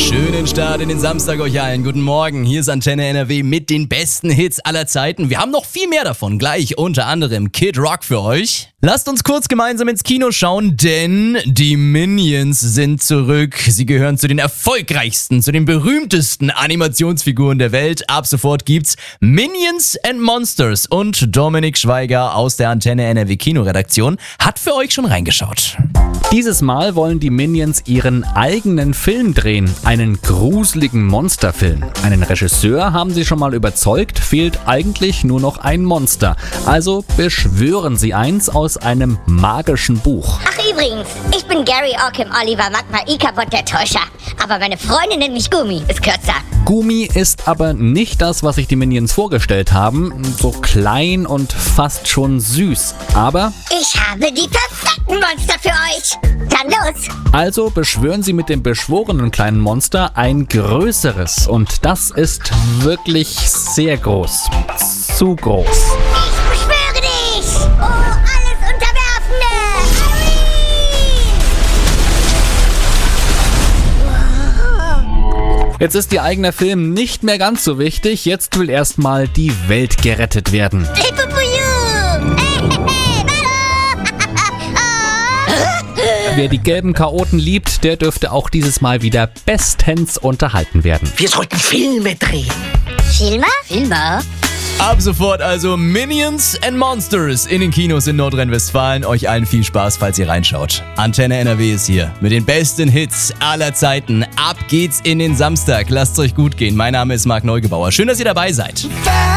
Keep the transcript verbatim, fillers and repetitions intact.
Schönen Start in den Samstag euch allen. Guten Morgen, hier ist Antenne N R W mit den besten Hits aller Zeiten. Wir haben noch viel mehr davon, gleich unter anderem Kid Rock für euch. Lasst uns kurz gemeinsam ins Kino schauen, denn die Minions sind zurück. Sie gehören zu den erfolgreichsten, zu den berühmtesten Animationsfiguren der Welt. Ab sofort gibt's Minions and Monsters und Dominik Schweiger aus der Antenne N R W Kinoredaktion hat für euch schon reingeschaut. Dieses Mal wollen die Minions ihren eigenen Film drehen, einen gruseligen Monsterfilm. Einen Regisseur haben sie schon mal überzeugt, fehlt eigentlich nur noch ein Monster. Also beschwören sie eins aus einem magischen Buch. Ach übrigens, ich bin Gary Ockham Oliver Magma Ikabot der Täuscher. Aber meine Freundin nennt mich Gumi, ist kürzer. Gumi ist aber nicht das, was sich die Minions vorgestellt haben. So klein und fast schon süß. Aber Ich habe die perfekten Monster für euch. Dann los. also beschwören sie mit dem beschworenen kleinen Monster ein größeres. Und das ist wirklich sehr groß. Zu groß. Ich beschwöre dich. Oh, alles Unterwerfende. Jetzt ist ihr eigener Film nicht mehr ganz so wichtig. Jetzt will erstmal die Welt gerettet werden. Hey, Pupuju. Hey, hey, hey, Wer die gelben Chaoten liebt, der dürfte auch dieses Mal wieder bestens unterhalten werden. Wir sollten Filme drehen. Filmer? Filmer? Ab sofort also Minions and Monsters in den Kinos in Nordrhein-Westfalen. Euch allen viel Spaß, falls ihr reinschaut. Antenne N R W ist hier mit den besten Hits aller Zeiten. Ab geht's in den Samstag. Lasst's euch gut gehen. Mein Name ist Marc Neugebauer. Schön, dass ihr dabei seid.